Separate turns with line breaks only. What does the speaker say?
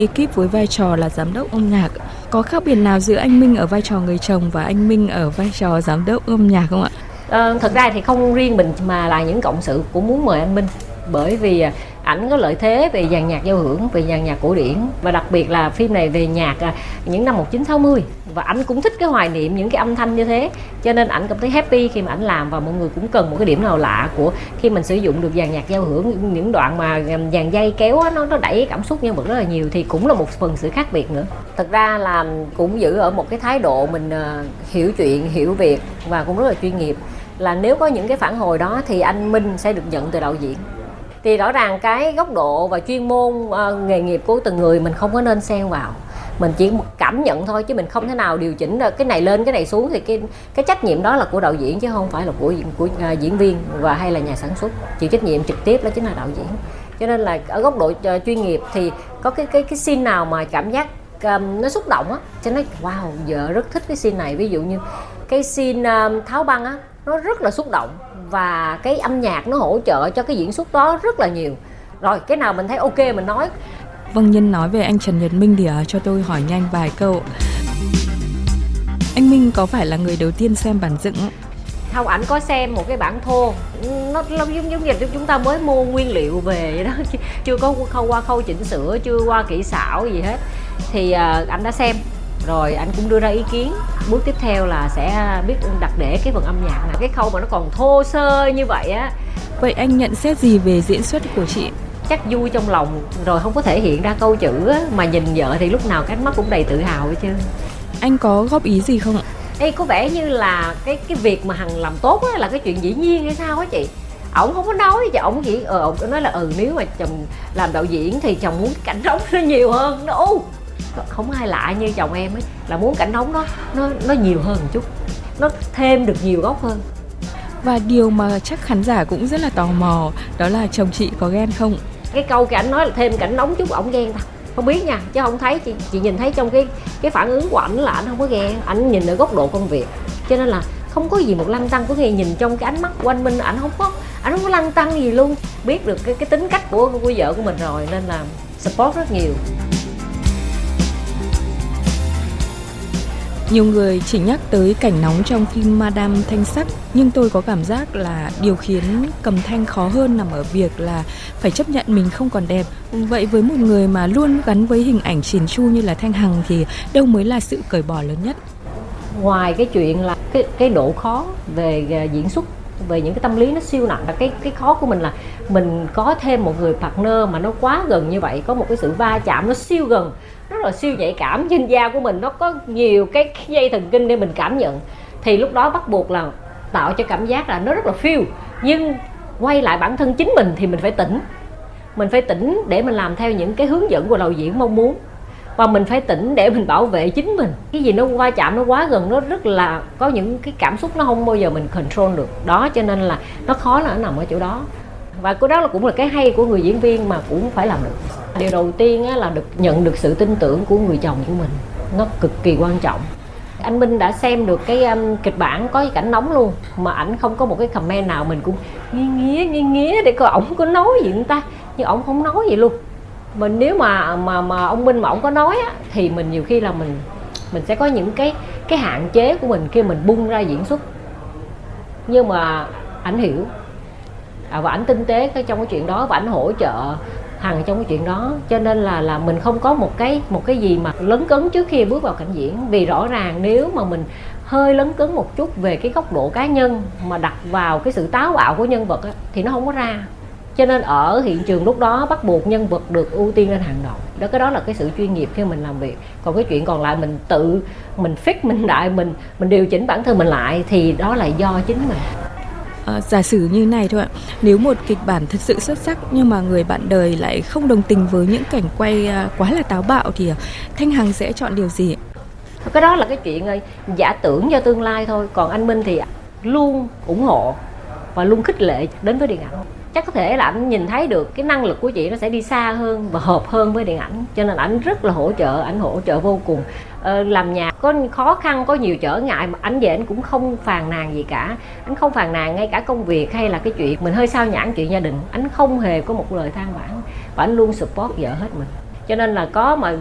Ekip với vai trò là giám đốc âm nhạc, có khác biệt nào giữa anh Minh ở vai trò người chồng và anh Minh ở vai trò giám đốc âm nhạc không ạ?
Thật ra thì không riêng mình mà là những cộng sự cũng muốn mời anh Minh, bởi vì ảnh có lợi thế về dàn nhạc giao hưởng, về dàn nhạc cổ điển, và đặc biệt là phim này về nhạc những năm 1960, và ảnh cũng thích cái hoài niệm những cái âm thanh như thế, cho nên ảnh cảm thấy happy khi mà ảnh làm. Và mọi người cũng cần một cái điểm nào lạ của khi mình sử dụng được dàn nhạc giao hưởng, những đoạn mà dàn dây kéo á, nó đẩy cảm xúc nhân vật rất là nhiều, thì cũng là một phần sự khác biệt nữa. Thật ra là cũng giữ ở một cái thái độ mình hiểu chuyện, hiểu việc và cũng rất là chuyên nghiệp. Là nếu có những cái phản hồi đó thì anh Minh sẽ được nhận từ đạo diễn. Thì rõ ràng cái góc độ và chuyên môn nghề nghiệp của từng người mình không có nên xen vào, mình chỉ cảm nhận thôi, chứ mình không thể nào điều chỉnh cái này lên cái này xuống. Thì cái trách nhiệm đó là của đạo diễn chứ không phải là của diễn viên và hay là nhà sản xuất. Chịu trách nhiệm trực tiếp đó chính là đạo diễn. Cho nên là ở góc độ chuyên nghiệp thì có cái scene nào mà cảm giác nó xúc động á, cho nên wow, vợ rất thích cái scene này. Ví dụ như cái scene tháo băng á, nó rất là xúc động, và cái âm nhạc nó hỗ trợ cho cái diễn xuất đó rất là nhiều. Rồi cái nào mình thấy ok mình nói.
Vâng, nhân nói về anh Trần Nhật Minh thì cho tôi hỏi nhanh vài câu. Anh Minh có phải là người đầu tiên xem bản dựng không?
Không, ảnh có xem một cái bản thô, nó giống như chúng ta mới mua nguyên liệu về vậy đó, chưa có qua khâu chỉnh sửa, chưa qua kỹ xảo gì hết. Thì anh đã xem rồi, anh cũng đưa ra ý kiến. Bước tiếp theo là sẽ biết đặt để cái phần âm nhạc này, cái khâu mà nó còn thô sơ như vậy á.
Vậy anh nhận xét gì về diễn xuất của chị?
Chắc vui trong lòng rồi, không có thể hiện ra câu chữ á, mà nhìn vợ thì lúc nào cái ánh mắt cũng đầy tự hào hết trơn.
Anh có góp ý gì không ạ?
Ê, có vẻ như là cái việc mà Hằng làm tốt á, là cái chuyện dĩ nhiên hay sao á chị. Ổng không có nói chứ ổng chỉ ổng nói là nếu mà chồng làm đạo diễn thì chồng muốn cái cảnh đóng nó nhiều hơn. Nó không ai lạ như chồng em ấy, là muốn cảnh đóng nó nhiều hơn một chút, nó thêm được nhiều góc hơn.
Và điều mà chắc khán giả cũng rất là tò mò đó là chồng chị có ghen không?
Cái câu cái ảnh nói là thêm cảnh đóng chút ổng ghen ta, không biết nha, chứ không thấy. Chị nhìn thấy trong cái phản ứng của ảnh là ảnh không có ghen, ảnh nhìn ở góc độ công việc, cho nên là không có gì một lăn tăn. Có khi nhìn trong cái ánh mắt của anh Minh, ảnh không có lăn tăn gì luôn. Biết được cái tính cách của vợ của mình rồi, nên là support rất nhiều.
Nhiều người chỉ nhắc tới cảnh nóng trong phim Madame Thanh Sắc, nhưng tôi có cảm giác là điều khiến Cầm Thanh khó hơn nằm ở việc là phải chấp nhận mình không còn đẹp. Vậy với một người mà luôn gắn với hình ảnh chỉn chu như là Thanh Hằng thì đâu mới là sự cởi bỏ lớn nhất?
Ngoài cái chuyện là cái độ khó về diễn xuất, về những cái tâm lý nó siêu nặng, là cái khó của mình là mình có thêm một người partner mà nó quá gần như vậy, có một cái sự va chạm nó siêu gần, rất là siêu nhạy cảm. Trên da của mình nó có nhiều cái dây thần kinh để mình cảm nhận, thì lúc đó bắt buộc là tạo cho cảm giác là nó rất là feel. Nhưng quay lại bản thân chính mình thì mình phải tỉnh để mình làm theo những cái hướng dẫn của đạo diễn mong muốn, và mình phải tỉnh để mình bảo vệ chính mình. Cái gì nó va chạm nó quá gần, nó rất là có những cái cảm xúc nó không bao giờ mình control được đó, cho nên là nó khó là nó nằm ở chỗ đó. Và cái đó cũng là cái hay của người diễn viên mà cũng phải làm được. Điều đầu tiên là nhận được sự tin tưởng của người chồng của mình, nó cực kỳ quan trọng. Anh Minh đã xem được cái kịch bản có cái cảnh nóng luôn, mà ảnh không có một cái comment nào. Mình cũng nghi nghía để coi ổng có nói gì không ta, nhưng ổng không nói gì luôn. Mình nếu mà ông Minh mà ổng có nói á, thì mình nhiều khi là mình sẽ có những cái hạn chế của mình khi mình bung ra diễn xuất. Nhưng mà ảnh hiểu và ảnh tinh tế trong cái chuyện đó, và ảnh hỗ trợ Hằng trong cái chuyện đó, cho nên là mình không có một cái gì mà lấn cấn trước khi bước vào cảnh diễn. Vì rõ ràng nếu mà mình hơi lấn cấn một chút về cái góc độ cá nhân mà đặt vào cái sự táo bạo của nhân vật á, thì nó không có ra. Cho nên ở hiện trường lúc đó bắt buộc nhân vật được ưu tiên lên hàng đầu. Đó, cái đó là cái sự chuyên nghiệp khi mình làm việc. Còn cái chuyện còn lại mình fix mình điều chỉnh bản thân mình lại thì đó là do chính mình.
Giả sử như này thôi ạ, nếu một kịch bản thật sự xuất sắc nhưng mà người bạn đời lại không đồng tình với những cảnh quay quá là táo bạo thì Thanh Hằng sẽ chọn điều gì?
Cái đó là cái chuyện giả tưởng cho tương lai thôi. Còn anh Minh thì luôn ủng hộ và luôn khích lệ đến với điện ảnh. Chắc có thể là anh nhìn thấy được cái năng lực của chị nó sẽ đi xa hơn và hợp hơn với điện ảnh, cho nên ảnh rất là hỗ trợ vô cùng. Làm nhạc có khó khăn, có nhiều trở ngại mà ảnh về ảnh cũng không phàn nàn gì cả. Ảnh không phàn nàn ngay cả công việc hay là cái chuyện mình hơi sao nhãng chuyện gia đình, ảnh không hề có một lời than vãn, và ảnh luôn support vợ hết mình. cho nên là có mà